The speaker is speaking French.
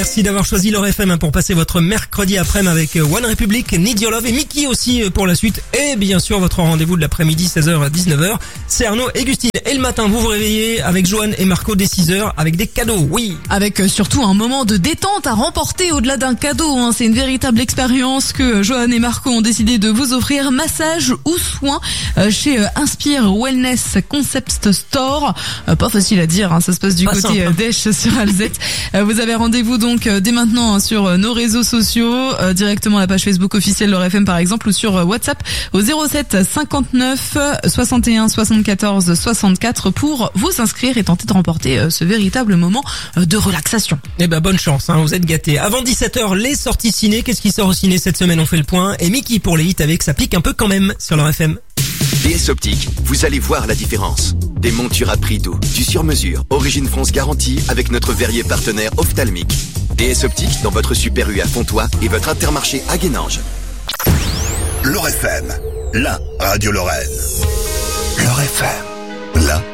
Merci d'avoir choisi l'Or FM pour passer votre mercredi après-midi avec One Republic, Need Your Love et Mickey aussi pour la suite. Et bien sûr, votre rendez-vous de l'après-midi, 16h à 19h. C'est Arnaud et Gustine. Et le matin, vous vous réveillez avec Joanne et Marco dès 6h avec des cadeaux, oui. Avec surtout un moment de détente à remporter au-delà d'un cadeau. C'est une véritable expérience que Joanne et Marco ont décidé de vous offrir. Massage ou soins chez Inspire Wellness Concept Store. Pas facile à dire, ça se passe du pas côté d'Esch sur Alzette. Vous avez rendez-vous donc dès maintenant sur nos réseaux sociaux, directement à la page Facebook officielle l'Or FM par exemple, ou sur WhatsApp au 07 59 61 74 64 pour vous inscrire et tenter de remporter ce véritable moment de relaxation. Eh ben bonne chance, vous êtes gâtés. Avant 17h, les sorties ciné. Qu'est-ce qui sort au ciné cette semaine? On fait le point. Et Mickey pour les hits avec ça pique un peu quand même sur l'Or FM. DS Optique, vous allez voir la différence. Des montures à prix doux, du sur-mesure, Origine France garantie avec notre verrier partenaire ophtalmique. DS Optique dans votre Super U à Fontois et votre Intermarché à Guénange. L'Or FM, la radio Lorraine. L'Or FM, la